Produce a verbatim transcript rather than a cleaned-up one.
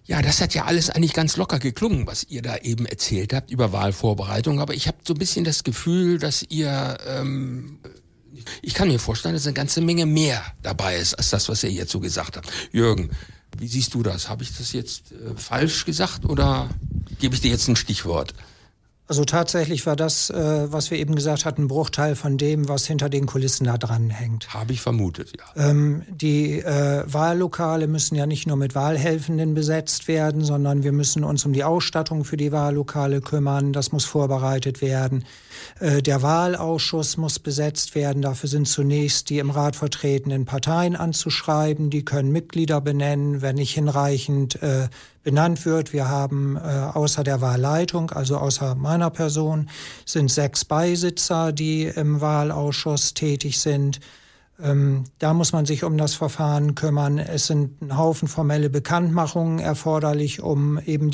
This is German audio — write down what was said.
Ja, das hat ja alles eigentlich ganz locker geklungen, was ihr da eben erzählt habt über Wahlvorbereitung. Aber ich habe so ein bisschen das Gefühl, dass ihr, ähm, ich kann mir vorstellen, dass eine ganze Menge mehr dabei ist, als das, was ihr jetzt so gesagt habt. Jürgen, wie siehst du das? Habe ich das jetzt äh, falsch gesagt oder gebe ich dir jetzt ein Stichwort? Also tatsächlich war das, äh, was wir eben gesagt hatten, ein Bruchteil von dem, was hinter den Kulissen da dran hängt. Habe ich vermutet, ja. Ähm, die äh, Wahllokale müssen ja nicht nur mit Wahlhelfenden besetzt werden, sondern wir müssen uns um die Ausstattung für die Wahllokale kümmern. Das muss vorbereitet werden. Äh, der Wahlausschuss muss besetzt werden. Dafür sind zunächst die im Rat vertretenen Parteien anzuschreiben. Die können Mitglieder benennen, wenn nicht hinreichend äh, benannt wird. Wir haben äh, außer der Wahlleitung, also außer meiner Person, sind sechs Beisitzer, die im Wahlausschuss tätig sind. Ähm, da muss man sich um das Verfahren kümmern. Es sind ein Haufen formelle Bekanntmachungen erforderlich, um eben